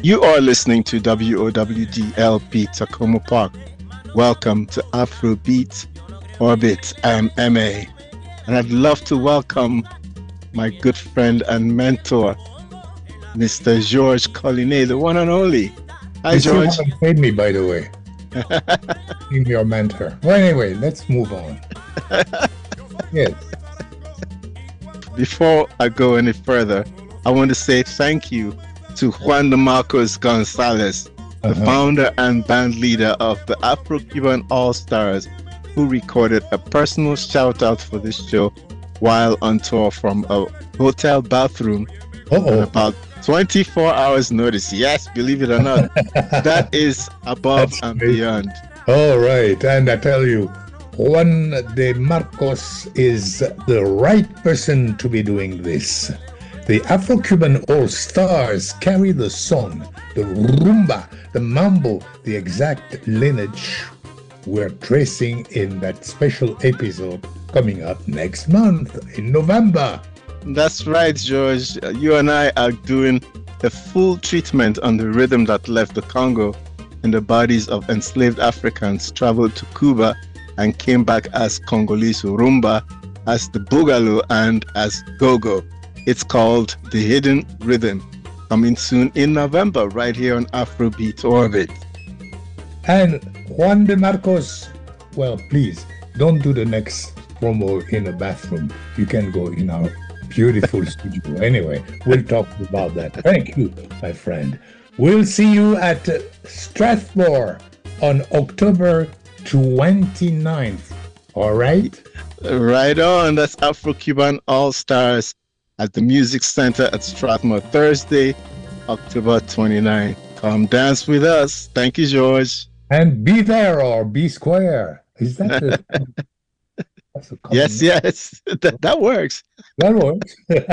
You are listening to WOWDLP Takoma Park. Welcome to Afrobeat Orbit. I'm MA, and I'd love to welcome my good friend and mentor, Mr. George Collinet, the one and only. Hi, You George. still haven't paid me, by the way. I'm your mentor. Well, anyway, let's move on. Yes. Before I go any further, I want to say thank you to Juan de Marcos Gonzalez, the founder and band leader of the Afro-Cuban All-Stars, who recorded a personal shout-out for this show while on tour from a hotel bathroom on about 24 hours notice. Yes, believe it or not, that is above That's and amazing. beyond. All right. And I tell you, Juan de Marcos is the right person to be doing this. The Afro-Cuban All-Stars carry the song, the rumba, the mambo, the exact lineage we're tracing in that special episode coming up next month in November. That's right, George. You and I are doing a full treatment on the rhythm that left the Congo and the bodies of enslaved Africans traveled to Cuba and came back as Congolese rumba, as the boogaloo, and as go-go. It's called The Hidden Rhythm, coming soon in November right here on Afrobeat Orbit. And Juan de Marcos, well, please don't do the next promo in a bathroom. You can go in our beautiful studio. Anyway, we'll talk about that. Thank you, my friend. We'll see you at Strathmore on October 29th. All right? Right on. That's Afro-Cuban All-Stars at the Music Center at Strathmore, Thursday, October 29th. Come dance with us. Thank you, George. And be there or be square. Is that that's a common Yes, yes. That works. That works.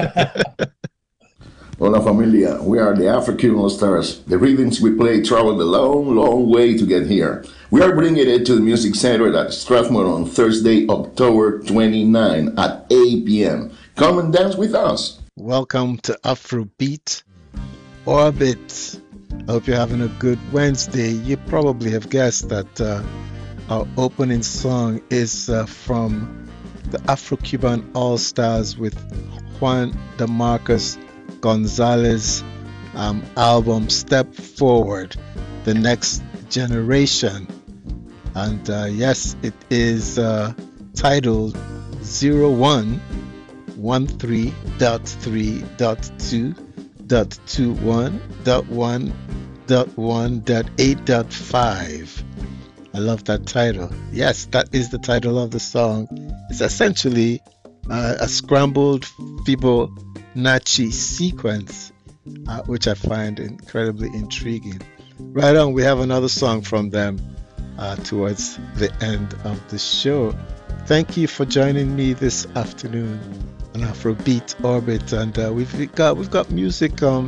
Hola familia, we are the Afro-Cuban All-Stars. The rhythms we play traveled a long, long way to get here. We are bringing it to the Music Center at Strathmore on Thursday, October 29 at 8 p.m. Come and dance with us. Welcome to Afrobeat Orbit. I hope you're having a good Wednesday. You probably have guessed that our opening song is from the Afro-Cuban All-Stars with Juan de Marcos Gonzalez album Step Forward, The Next Generation. And yes, it is titled 0113.3.2.21.1.8.5. I love that title. Yes, that is the title of the song. It's essentially a scrambled Fibonacci sequence, which I find incredibly intriguing. Right on, we have another song from them towards the end of the show. Thank you for joining me this afternoon on Afrobeat Orbit, and we've got music from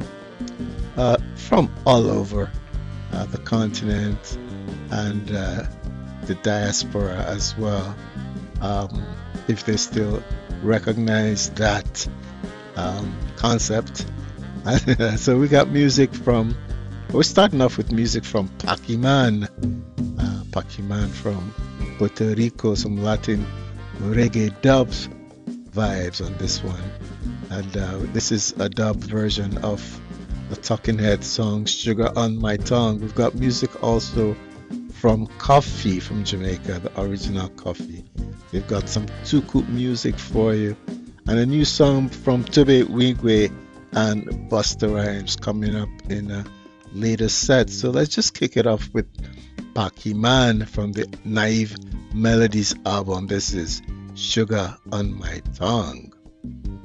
all over the continent and the diaspora as well, if they still recognize that concept. So we got music we're starting off with music from Pac-Man from Puerto Rico, some Latin reggae dubs vibes on this one, and this is a dub version of the Talking Head song Sugar on My Tongue. We've got music also from Coffee from Jamaica, the original Coffee. We've got some Tuku music for you, and a new song from Tobe Wigwe and Busta Rhymes coming up in a later set. So let's just kick it off with Pac-Man from the Naive Melodies album. This is Sugar on My Tongue.